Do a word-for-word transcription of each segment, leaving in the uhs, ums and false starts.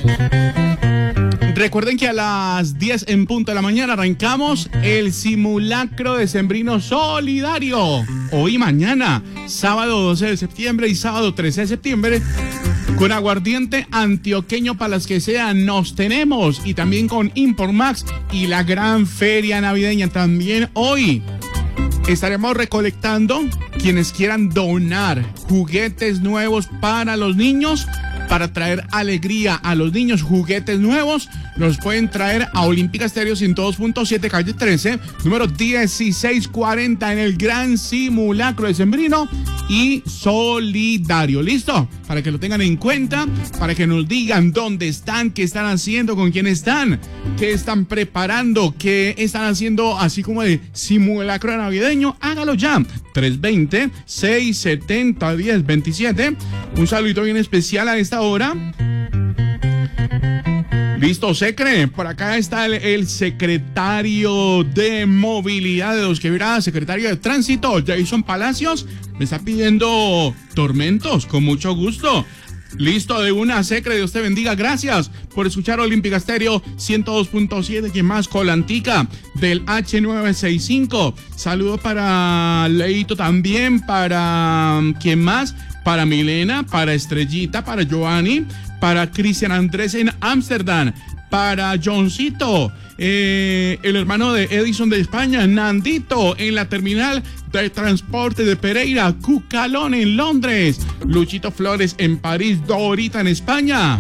Recuerden que a las diez en punto de la mañana arrancamos el simulacro decembrino solidario. Hoy y mañana, sábado doce de septiembre y sábado trece de septiembre, con aguardiente antioqueño para las que sean, nos tenemos. Y también con Importmax y la gran feria navideña también hoy. Estaremos recolectando quienes quieran donar juguetes nuevos para los niños, para traer alegría a los niños. Juguetes nuevos los pueden traer a Olímpica Estéreo ciento dos punto siete, calle trece, número dieciséis cuarenta, en el gran simulacro decembrino y solidario. ¿Listo? Para que lo tengan en cuenta, para que nos digan dónde están, qué están haciendo, con quién están, qué están preparando, qué están haciendo, así como de simulacro navideño. Hágalo ya. tres dos cero, seis siete cero, uno cero dos siete. Un saludito bien especial a esta hora. Listo, Secre. Por acá está el, el secretario de Movilidad de Dos Quebradas, secretario de Tránsito, Jason Palacios. Me está pidiendo Tormentos, con mucho gusto. Listo, de una, Secre, Dios te bendiga. Gracias por escuchar Olímpica Estéreo ciento dos punto siete. ¿Quién más? Colantica del H nueve seis cinco. Saludo para Leito también, para ¿quién más? Para Milena, para Estrellita, para Giovanni, para Cristian Andrés en Ámsterdam, para Johncito, eh, el hermano de Edison de España, Nandito en la terminal de transporte de Pereira, Cucalón en Londres, Luchito Flores en París, Dorita en España,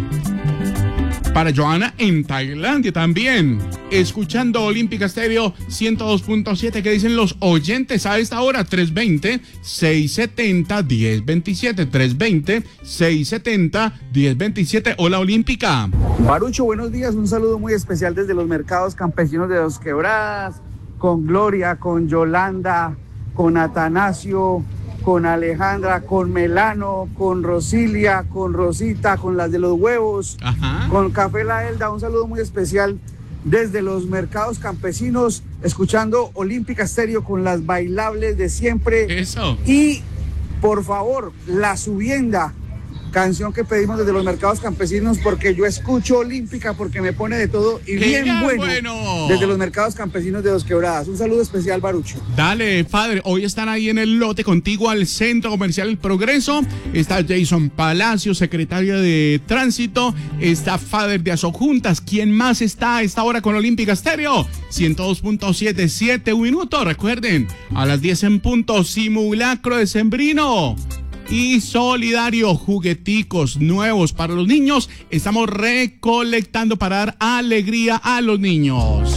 para Joana en Tailandia también, escuchando Olímpica Estéreo ciento dos punto siete. ¿Qué dicen los oyentes a esta hora? tres dos cero, seis siete cero, uno cero dos siete, tres dos cero, seis siete cero, uno cero dos siete. Hola, Olímpica. Barucho, buenos días, un saludo muy especial desde los mercados campesinos de Dos Quebradas, con Gloria, con Yolanda, con Atanasio, con Alejandra, con Melano, con Rosilia, con Rosita, con las de los huevos, Ajá. con Café La Elda. Un saludo muy especial desde los mercados campesinos, escuchando Olímpica Estéreo con las bailables de siempre. Eso. Y, por favor, La Subienda, canción que pedimos desde los mercados campesinos, porque yo escucho Olímpica, porque me pone de todo y bien bueno, bueno desde los mercados campesinos de Dos Quebradas. Un saludo especial, Barucho. Dale, padre, hoy están ahí en el lote contigo al Centro Comercial El Progreso. Está Jason Palacio, secretario de Tránsito. Está Fader de Asojuntas. ¿Quién más está a esta hora con Olímpica Estéreo? ciento dos punto siete, siete minutos. Recuerden, a las diez en punto, simulacro decembrino y solidario, jugueticos nuevos para los niños. Estamos recolectando para dar alegría a los niños.